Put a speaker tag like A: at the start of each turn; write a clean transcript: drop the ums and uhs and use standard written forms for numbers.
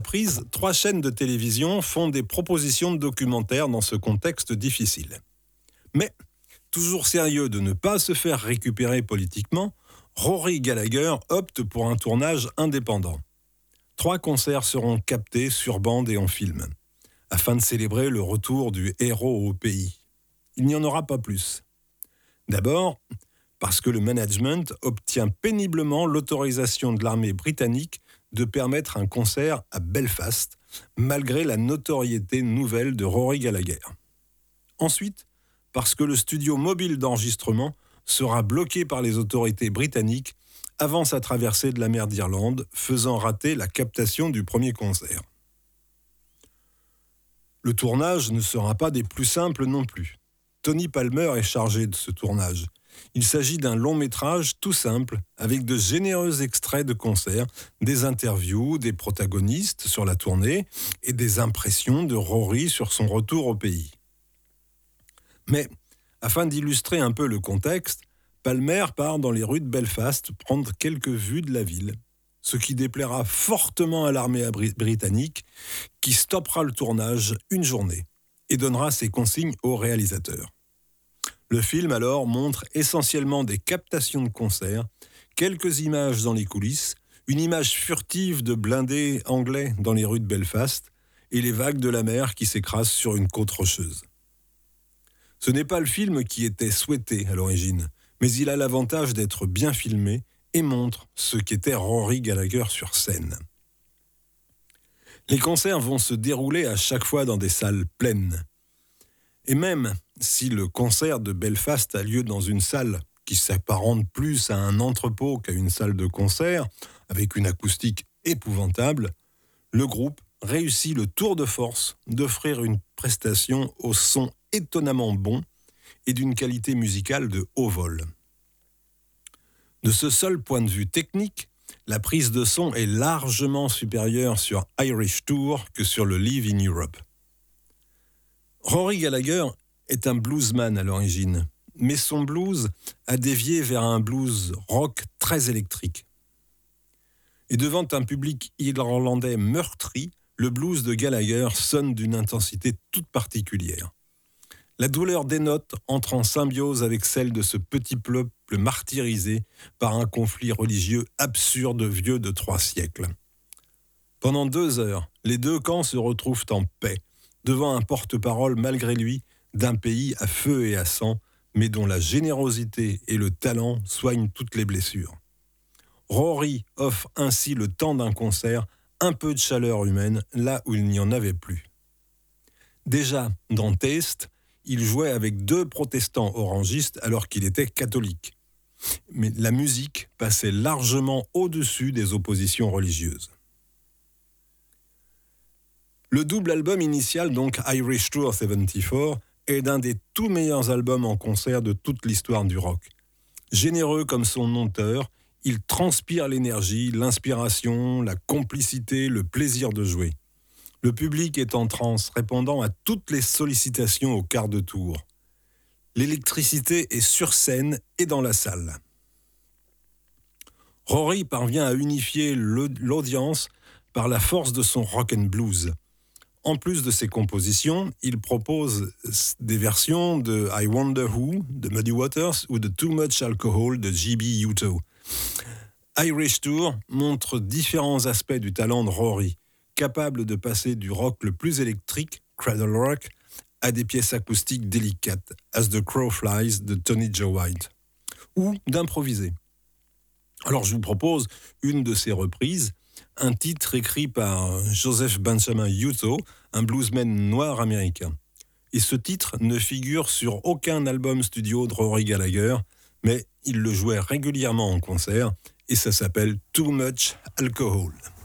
A: reprises, 3 chaînes de télévision font des propositions de documentaires dans ce contexte difficile. Mais, toujours sérieux de ne pas se faire récupérer politiquement, Rory Gallagher opte pour un tournage indépendant. 3 concerts seront captés sur bande et en film, afin de célébrer le retour du héros au pays. Il n'y en aura pas plus. D'abord, parce que le management obtient péniblement l'autorisation de l'armée britannique de permettre un concert à Belfast, malgré la notoriété nouvelle de Rory Gallagher. Ensuite, parce que le studio mobile d'enregistrement sera bloqué par les autorités britanniques avant sa traversée de la mer d'Irlande, faisant rater la captation du premier concert. Le tournage ne sera pas des plus simples non plus. Tony Palmer est chargé de ce tournage. Il s'agit d'un long métrage tout simple, avec de généreux extraits de concerts, des interviews des protagonistes sur la tournée et des impressions de Rory sur son retour au pays. Mais, afin d'illustrer un peu le contexte, Palmer part dans les rues de Belfast prendre quelques vues de la ville, ce qui déplaira fortement à l'armée britannique, qui stoppera le tournage une journée et donnera ses consignes au réalisateur. Le film alors montre essentiellement des captations de concerts, quelques images dans les coulisses, une image furtive de blindés anglais dans les rues de Belfast et les vagues de la mer qui s'écrasent sur une côte rocheuse. Ce n'est pas le film qui était souhaité à l'origine, mais il a l'avantage d'être bien filmé et montre ce qu'était Rory Gallagher sur scène. Les concerts vont se dérouler à chaque fois dans des salles pleines. Et même si le concert de Belfast a lieu dans une salle qui s'apparente plus à un entrepôt qu'à une salle de concert, avec une acoustique épouvantable, le groupe réussit le tour de force d'offrir une prestation au son étonnamment bon et d'une qualité musicale de haut vol. De ce seul point de vue technique, la prise de son est largement supérieure sur Irish Tour que sur le Live in Europe. Rory Gallagher est un bluesman à l'origine, mais son blues a dévié vers un blues rock très électrique. Et devant un public irlandais meurtri, le blues de Gallagher sonne d'une intensité toute particulière. La douleur des notes entre en symbiose avec celle de ce petit peuple martyrisé par un conflit religieux absurde vieux de 3 siècles. Pendant 2 heures, les 2 camps se retrouvent en paix, devant un porte-parole malgré lui d'un pays à feu et à sang, mais dont la générosité et le talent soignent toutes les blessures. Rory offre ainsi le temps d'un concert, un peu de chaleur humaine, là où il n'y en avait plus. Déjà, dans Taste, il jouait avec 2 protestants orangistes alors qu'il était catholique. Mais la musique passait largement au-dessus des oppositions religieuses. Le double album initial, donc Irish Tour 74, est l'un des tout meilleurs albums en concert de toute l'histoire du rock. Généreux comme son auteur, il transpire l'énergie, l'inspiration, la complicité, le plaisir de jouer. Le public est en transe, répondant à toutes les sollicitations au quart de tour. L'électricité est sur scène et dans la salle. Rory parvient à unifier l'audience par la force de son rock and blues. En plus de ses compositions, il propose des versions de I Wonder Who de Muddy Waters ou de Too Much Alcohol de J.B. Hutto. Irish Tour montre différents aspects du talent de Rory, capable de passer du rock le plus électrique, cradle rock, à des pièces acoustiques délicates, As the Crow Flies de Tony Joe White, ou d'improviser. Alors je vous propose une de ces reprises, un titre écrit par Joseph Benjamin Hutto, un bluesman noir américain. Et ce titre ne figure sur aucun album studio de Rory Gallagher, mais il le jouait régulièrement en concert, et ça s'appelle Too Much Alcohol.